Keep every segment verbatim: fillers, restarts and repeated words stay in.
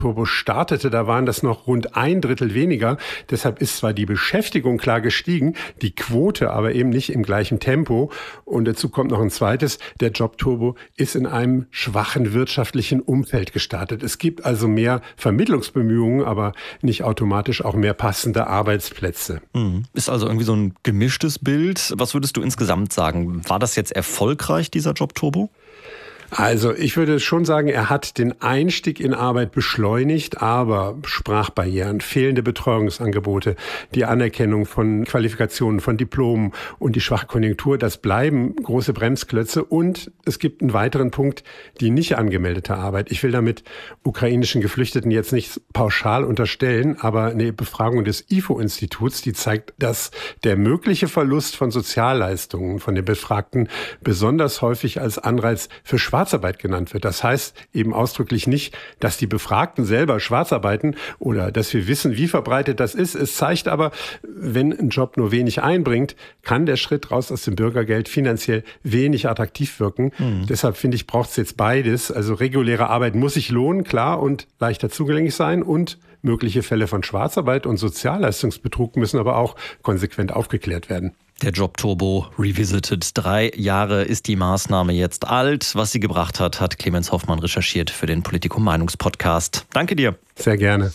Turbo startete, da waren das noch rund ein Drittel weniger. Deshalb ist zwar die Beschäftigung klar gestiegen, die Quote aber eben nicht im gleichen Tempo. Und dazu kommt noch ein zweites. Der Jobturbo ist in einem schwachen wirtschaftlichen Umfeld gestartet. Es gibt also mehr Vermittlungsbemühungen, aber nicht automatisch auch mehr passende Arbeitsplätze. Mhm. Ist also irgendwie so ein gemischtes Bild. Was würdest du insgesamt sagen? War das jetzt erfolgreich, dieser Jobturbo? Also ich würde schon sagen, er hat den Einstieg in Arbeit beschleunigt, aber Sprachbarrieren, fehlende Betreuungsangebote, die Anerkennung von Qualifikationen, von Diplomen und die schwache Konjunktur, das bleiben große Bremsklötze. Und es gibt einen weiteren Punkt, die nicht angemeldete Arbeit. Ich will damit ukrainischen Geflüchteten jetzt nicht pauschal unterstellen, aber eine Befragung des I F O-Instituts, die zeigt, dass der mögliche Verlust von Sozialleistungen von den Befragten besonders häufig als Anreiz für Schwarzarbeit genannt wird. Das heißt eben ausdrücklich nicht, dass die Befragten selber schwarzarbeiten oder dass wir wissen, wie verbreitet das ist. Es zeigt aber, wenn ein Job nur wenig einbringt, kann der Schritt raus aus dem Bürgergeld finanziell wenig attraktiv wirken. Mhm. Deshalb finde ich, braucht es jetzt beides. Also reguläre Arbeit muss sich lohnen, klar, und leichter zugänglich sein, und mögliche Fälle von Schwarzarbeit und Sozialleistungsbetrug müssen aber auch konsequent aufgeklärt werden. Der Jobturbo Revisited. Drei Jahre ist die Maßnahme jetzt alt. Was sie gebracht hat, hat Clemens Hoffmann recherchiert für den Politikum-Meinungspodcast. Danke dir. Sehr gerne.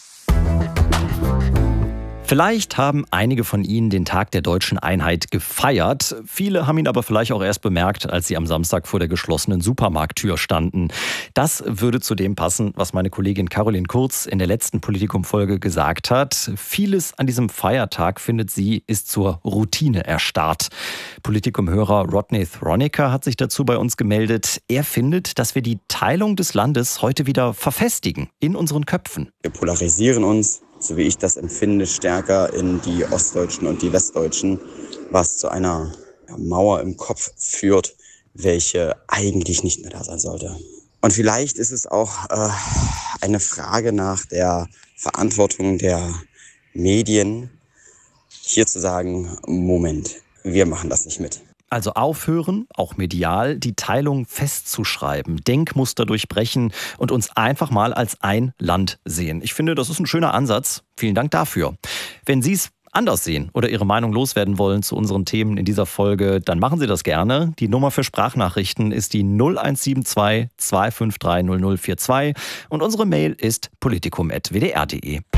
Vielleicht haben einige von Ihnen den Tag der deutschen Einheit gefeiert. Viele haben ihn aber vielleicht auch erst bemerkt, als sie am Samstag vor der geschlossenen Supermarkttür standen. Das würde zu dem passen, was meine Kollegin Caroline Kurz in der letzten Politikum-Folge gesagt hat. Vieles an diesem Feiertag, findet sie, ist zur Routine erstarrt. Politikum-Hörer Rodney Thronica hat sich dazu bei uns gemeldet. Er findet, dass wir die Teilung des Landes heute wieder verfestigen in unseren Köpfen. Wir polarisieren uns, so wie ich das empfinde, stärker in die Ostdeutschen und die Westdeutschen, was zu einer Mauer im Kopf führt, welche eigentlich nicht mehr da sein sollte. Und vielleicht ist es auch äh, eine Frage nach der Verantwortung der Medien, hier zu sagen, Moment, wir machen das nicht mit. Also aufhören, auch medial, die Teilung festzuschreiben, Denkmuster durchbrechen und uns einfach mal als ein Land sehen. Ich finde, das ist ein schöner Ansatz. Vielen Dank dafür. Wenn Sie es anders sehen oder Ihre Meinung loswerden wollen zu unseren Themen in dieser Folge, dann machen Sie das gerne. Die Nummer für Sprachnachrichten ist die null eins sieben zwei, zwei fünf drei, null null vier zwei und unsere Mail ist politikum punkt w d r punkt d e.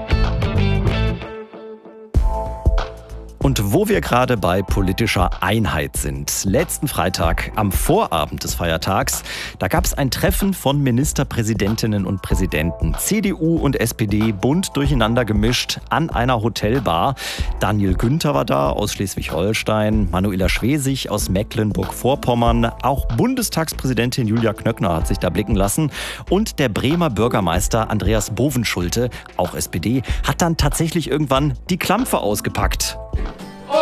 Und wo wir gerade bei politischer Einheit sind, letzten Freitag am Vorabend des Feiertags, da gab es ein Treffen von Ministerpräsidentinnen und Präsidenten, C D U und S P D, bunt durcheinander gemischt, an einer Hotelbar. Daniel Günther war da aus Schleswig-Holstein, Manuela Schwesig aus Mecklenburg-Vorpommern, auch Bundestagspräsidentin Julia Knöckner hat sich da blicken lassen und der Bremer Bürgermeister Andreas Bovenschulte, auch S P D, hat dann tatsächlich irgendwann die Klampfe ausgepackt.